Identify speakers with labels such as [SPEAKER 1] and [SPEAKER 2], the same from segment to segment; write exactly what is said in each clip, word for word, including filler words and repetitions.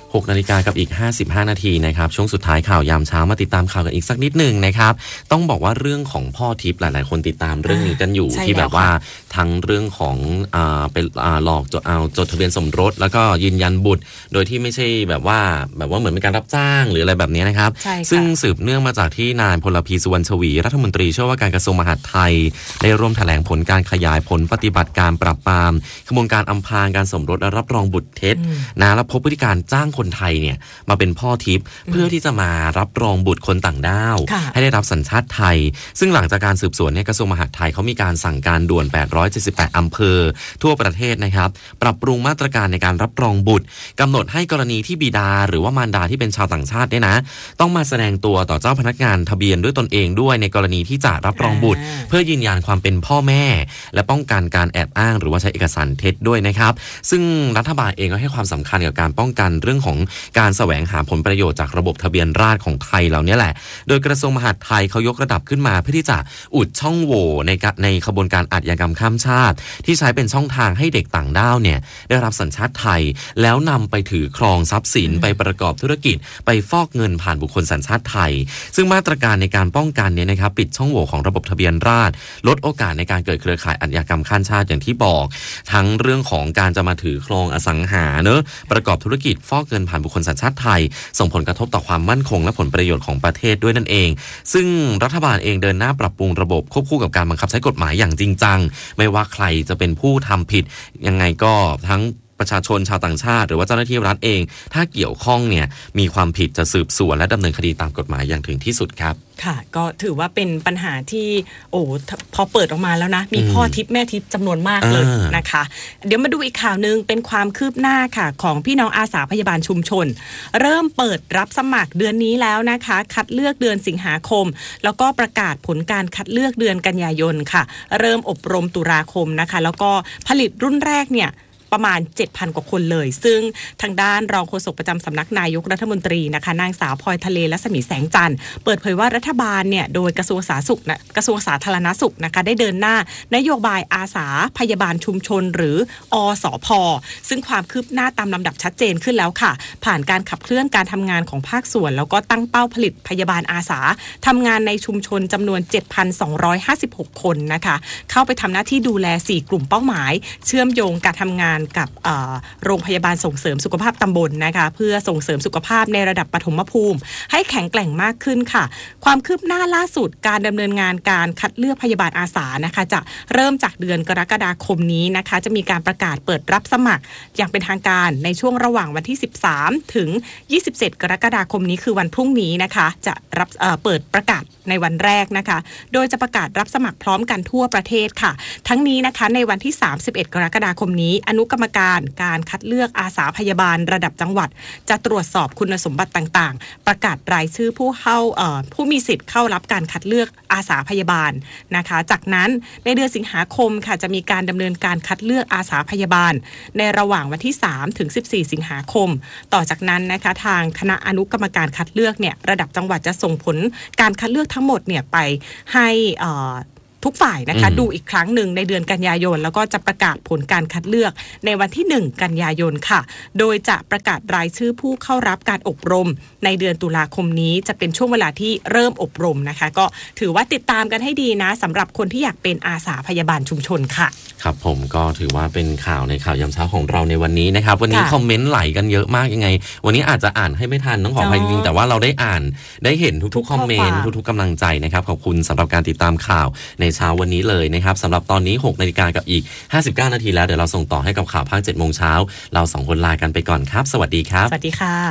[SPEAKER 1] หกนาฬิกากับอีกห้าสิบห้านาทีนะครับช่วงสุดท้ายข่าวยามเช้ามาติดตามข่าวกันอีกสักนิดหนึ่งนะครับต้องบอกว่าเรื่องของพ่อทิพย์หลายๆคนติดตามเรื่องนี้กันอยู่ที่แบบว่าทั้งเรื่องของอ่าเป็นอ่าหลอกจดเอาจดทะเบียนสมรสแล้วก็ยืนยันบุตรโดยที่ไม่ใช่แบบว่าแบบว่าเหมือนเป็นการรับจ้างหรืออะไรแบบนี้นะครับซึ่งสืบเนื่องมาจากที่นายพลพีสุวรรณชวีรัฐมนตรีช่วยว่าการกระทรวงมหาดไทยได้ร่วมแถลงผลการขยายผลปฏิบัติการปราบปรามขบวนการอำพรางการสมรสและรับรองบุตรเท็จนะและพบพฤติการจ้างคนไทยเนี่ยมาเป็นพ่อทิพย์เพื่อที่จะมารับรองบุตรคนต่างด้าวให้ได้รับสัญชาติไทยซึ่งหลังจากการสืบสวนเนี่ยกระทรวงมหาดไทยเขามีการสั่งการด่วนแปดร้อยเจ็ดสิบแปดอำเภอทั่วประเทศนะครับปรับปรุงมาตรการในการรับรองบุตรกำหนดให้กรณีที่บิดาหรือว่ามารดาที่เป็นชาวต่างชาติเนี่ยนะต้องมาแสดงตัวต่อเจ้าพนักงานทะเบียนด้วยตนเองด้วยในกรณีที่จะรับรองบุตรเพื่อยืนยันความเป็นพ่อแม่และป้องกันการแอบอ้างหรือว่าใช้เอกสารเท็จด้วยนะครับซึ่งรัฐบาลเองก็ให้ความสำคัญกับการป้องกันเรื่องของการแสวงหาผลประโยชน์จากระบบทะเบียนราษฎรของไทยเราเนี่ยแหละโดยกระทรวงมหาดไทยเขายกระดับขึ้นมาเพื่อที่จะอุดช่องโหว่ในในขบวนการอาชญากรรมข้ามชาติที่ใช้เป็นช่องทางให้เด็กต่างด้าวเนี่ยได้รับสัญชาติไทยแล้วนำไปถือครองทรัพย์สินไปประกอบธุรกิจไปฟอกเงินผ่านบุคคลสัญชาติไทยซึ่งมาตรการในการป้องกันเนี่ยนะครับปิดช่องโหว่ของระบบทะเบียนราษฎรลดโอกาสในการเกิดเครือข่ายอาชญากรรมข้ามชาติอย่างที่บอกทั้งเรื่องของการจะมาถือครองอสังหาเนอะประกอบธุรกิจฟอกเงินผ่านบุคคลสัญชาติไทยส่งผลกระทบต่อความมั่นคงและผลประโยชน์ของประเทศด้วยนั่นเองซึ่งรัฐบาลเองเดินหน้าปรับปรุงระบบควบคู่กับการบังคับใช้กฎหมายอย่างจริงจังไม่ว่าใครจะเป็นผู้ทำผิดยังไงก็ทั้งประชาชนชาวต่างชาติหรือว่าเจ้าหน้าที่รัฐเองถ้าเกี่ยวข้องเนี่ยมีความผิดจะสืบสวนและดำเนินคดีตามกฎหมายอย่างถึงที่สุดครับ
[SPEAKER 2] ค่ะก็ถือว่าเป็นปัญหาที่โอ้พอเปิดออกมาแล้วนะมีพ่อทิพย์แม่ทิพย์จำนวนมากเลยนะคะเดี๋ยวมาดูอีกข่าวนึงเป็นความคืบหน้าค่ะของพี่น้องอาสาพยาบาลชุมชนเริ่มเปิดรับสมัครเดือนนี้แล้วนะคะคัดเลือกเดือนสิงหาคมแล้วก็ประกาศผลการคัดเลือกเดือนกันยายนค่ะเริ่มอบรมตุลาคมนะคะแล้วก็ผลิตรุ่นแรกเนี่ยประมาณ เจ็ดพัน กว่าคนเลยซึ่งทางด้านรองโฆษกประจำสำนักนายกรัฐมนตรีนะคะนางสาวพลอยทะเลและสมีแสงจันทร์เปิดเผยว่ารัฐบาลเนี่ยโดยกระทรวงสาธารณสุขนะกระทรวงสาธารณสุขนะคะได้เดินหน้านโยบายอาสาพยาบาลชุมชนหรืออสพซึ่งความคืบหน้าตามลำดับชัดเจนขึ้นแล้วค่ะผ่านการขับเคลื่อนการทำงานของภาคส่วนแล้วก็ตั้งเป้าผลิตพยาบาลอาสาทำงานในชุมชนจำนวน เจ็ดพันสองร้อยห้าสิบหก คนนะคะเข้าไปทำหน้าที่ดูแลสี่กลุ่มเป้าหมายเชื่อมโยงการทำงานกับโรงพยาบาลส่งเสริมสุขภาพตำบลนะคะเพื่อส่งเสริมสุขภาพในระดับปฐมภูมิให้แข็งแกร่งมากขึ้นค่ะความคืบหน้าล่าสุดการดำเนินงานการคัดเลือกพยาบาลอาสานะคะจะเริ่มจากเดือนกรกฎาคมนี้นะคะจะมีการประกาศเปิดรับสมัครอย่างเป็นทางการในช่วงระหว่างวันที่สิบสามถึงยี่สิบเจ็ดกรกฎาคมนี้คือวันพรุ่งนี้นะคะจะรับเอ่อเปิดประกาศในวันแรกนะคะโดยจะประกาศรับสมัครพร้อมกันทั่วประเทศค่ะทั้งนี้นะคะในวันที่สามสิบเอ็ดกรกฎาคมนี้อนุกรรมการการคัดเลือกอาสาพยาบาลระดับจังหวัดจะตรวจสอบคุณสมบัติต่างๆประกาศรายชื่อผู้เข้าเอ่อผู้มีสิทธิ์เข้ารับการคัดเลือกอาสาพยาบาลนะคะจากนั้นในเดือนสิงหาคมค่ะจะมีการดำเนินการคัดเลือกอาสาพยาบาลในระหว่างวันที่สามถึงสิบสี่สิงหาคมต่อจากนั้นนะคะทางคณะอนุกรรมการคัดเลือกเนี่ยระดับจังหวัดจะส่งผลการคัดเลือกทั้งหมดเนี่ยไปให้เอ่อทุกฝ่ายนะคะดูอีกครั้งหนึ่งในเดือนกันยายนแล้วก็จะประกาศผลการคัดเลือกในวันที่หนึ่งกันยายนค่ะโดยจะประกาศรายชื่อผู้เข้ารับการอบรมในเดือนตุลาคมนี้จะเป็นช่วงเวลาที่เริ่มอบรมนะคะก็ถือว่าติดตามกันให้ดีนะสำหรับคนที่อยากเป็นอาสาพยาบาลชุมชนค่ะ
[SPEAKER 1] ครับผมก็ถือว่าเป็นข่าวในข่าวยามเช้าของเราในวันนี้นะครับวันนี้คอมเมนต์ไหลกันเยอะมากยังไงวันนี้อาจจะอ่านให้ไม่ทันต้องขออภัยจริงๆแต่ว่าเราได้อ่านได้เห็นทุกๆคอมเมนต์ทุกๆกำลังใจนะครับขอบคุณสำหรับการติดตามข่าวในเช้าวันนี้เลยนะครับสำหรับตอนนี้หกนาฬิกากับอีกห้าสิบเก้านาทีแล้วเดี๋ยวเราส่งต่อให้กับข่าวภาค เจ็ดโมงเช้าเราสองคนลากันไปก่อนครับสวัสดีครับ
[SPEAKER 2] สวัสดีค่ะ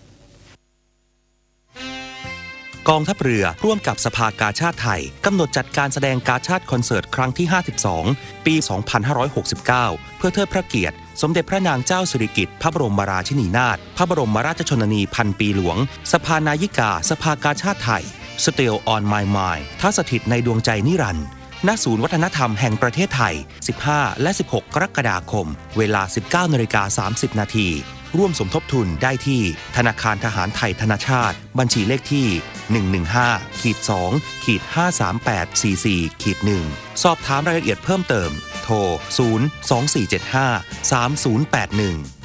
[SPEAKER 3] กองทัพเรือร่วมกับสภากาชาดไทยกำหนดจัดการแสดงกาชาดคอนเสิร์ตครั้งที่ห้าสิบสองปีสองพันห้าร้อยหกสิบเก้าเพื่อเทิดพระเกียรติสมเด็จพระนางเจ้าสิริกิติ์พระบรมราชินีนาถพระบรมราชชนนีพันปีหลวงสภานายิกาสภากาชาดไทย Still on my mind ท้าสถิตในดวงใจนิรันดร์ณศูนย์วัฒนธรรมแห่งประเทศไทยสิบห้าและสิบหกกรกฎาคมเวลา สิบเก้านาฬิกาสามสิบนาทีร่วมสมทบทุนได้ที่ธนาคารทหารไทยธนชาติบัญชีเลขที่ หนึ่ง หนึ่ง ห้า สอง ห้า สาม แปด สี่ สี่ หนึ่ง สอบถามรายละเอียดเพิ่มเติมโทรศูนย์ สอง สี่ เจ็ด ห้า สาม ศูนย์ แปด หนึ่ง